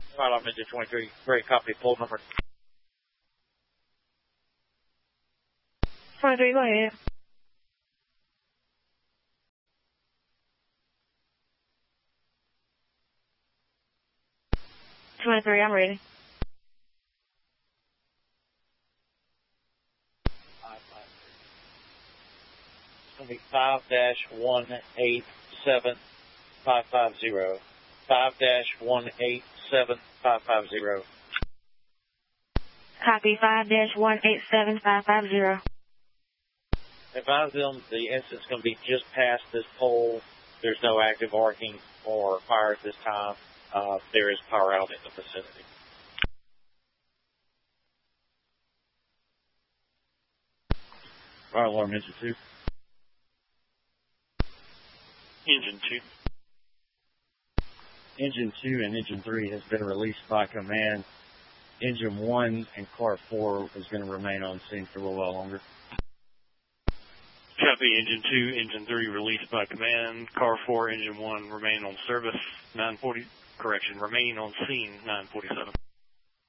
Fire alarm engine 23. Great copy. Pull number. 23, go ahead. I'm ready. 5-187-550. 5-187-550. Copy 5-187-550. Advise them the incident's going to be just past this pole. There's no active arcing or fire at this time. There is power out in the vicinity. Fire alarm engine 2. Engine 2. Engine 2 and Engine 3 has been released by command. Engine 1 and Car 4 is going to remain on scene for a little while longer. Copy Engine 2, Engine 3 released by command. Car 4, Engine 1 remain on service. 940, correction, remain on scene 947.